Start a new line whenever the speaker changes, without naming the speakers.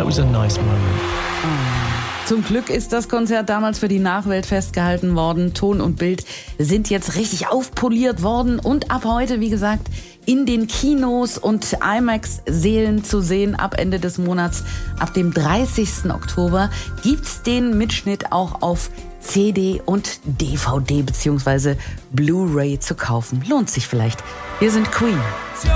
was a nice moment.
Zum Glück ist das Konzert damals für die Nachwelt festgehalten worden. Ton und Bild sind jetzt richtig aufpoliert worden und ab heute, wie gesagt, in den Kinos und IMAX-Sälen zu sehen. Ab Ende des Monats, ab dem 30. Oktober, gibt's den Mitschnitt auch auf CD und DVD bzw. Blu-ray zu kaufen. Lohnt sich vielleicht. Wir sind Queen.